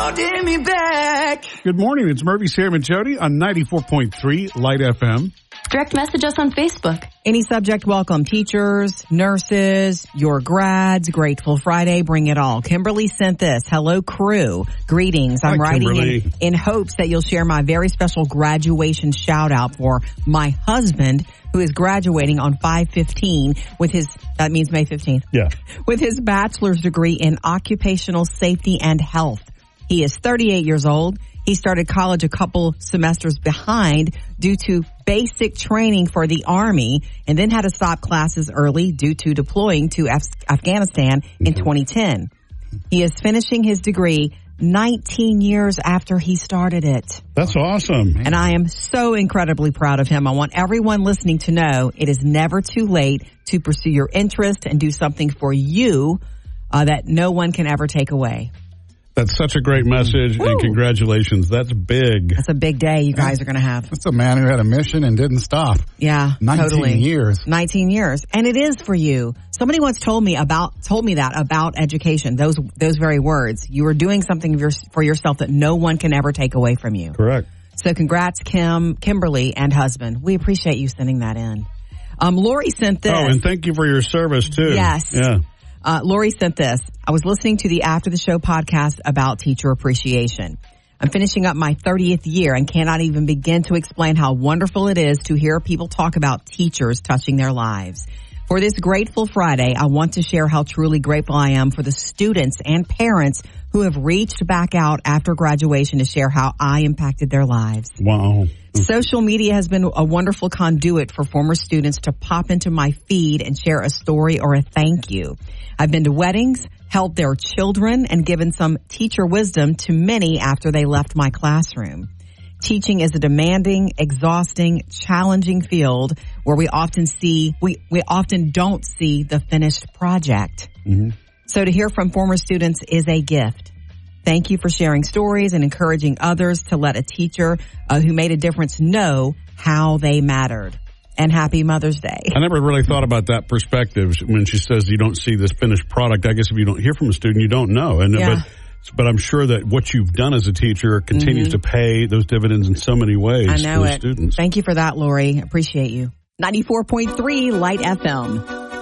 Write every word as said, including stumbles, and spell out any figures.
holding me back. Good morning. It's Murphy, Sam, and Jody on ninety-four point three Light F M. Direct message us on Facebook. Any subject welcome. Teachers, nurses, your grads, Grateful Friday, bring it all. Kimberly sent this. Hello, crew. Greetings. I'm Hi, writing Kimberly. in, in hopes that you'll share my very special graduation shout out for my husband, who is graduating on five fifteen with his, that means May fifteenth. Yeah. With his bachelor's degree in occupational safety and health. He is thirty-eight years old. He started college a couple semesters behind due to basic training for the Army and then had to stop classes early due to deploying to Af- Afghanistan in twenty ten. He is finishing his degree nineteen years after he started it. That's awesome. And I am so incredibly proud of him. I want everyone listening to know it is never too late to pursue your interest and do something for you uh, that no one can ever take away. That's such a great message, Woo. and congratulations. That's big. That's a big day you guys are going to have. That's a man who had a mission and didn't stop. Yeah, nineteen totally. years. nineteen years. And it is for you. Somebody once told me about, told me that about education, those, those very words. You are doing something for yourself that no one can ever take away from you. Correct. So congrats, Kim, Kimberly, and husband. We appreciate you sending that in. Um, Lori sent this. Oh, and thank you for your service, too. Yes. Yeah. Uh, Lori sent this. I was listening to the After the Show podcast about teacher appreciation. I'm finishing up my thirtieth year and cannot even begin to explain how wonderful it is to hear people talk about teachers touching their lives. For this Grateful Friday, I want to share how truly grateful I am for the students and parents who have reached back out after graduation to share how I impacted their lives. Wow. Social media has been a wonderful conduit for former students to pop into my feed and share a story or a thank you. I've been to weddings, helped their children, and given some teacher wisdom to many after they left my classroom. Teaching is a demanding, exhausting, challenging field where we often see, we, we often don't see the finished project. Mm-hmm. So to hear from former students is a gift. Thank you for sharing stories and encouraging others to let a teacher uh, who made a difference know how they mattered. And happy Mother's Day. I never really thought about that perspective when she says you don't see this finished product. I guess if you don't hear from a student, you don't know. And Yeah. but but I'm sure that what you've done as a teacher continues Mm-hmm. to pay those dividends in so many ways I know for the it. students. Thank you for that, Lori. Appreciate you. ninety-four point three Light F M.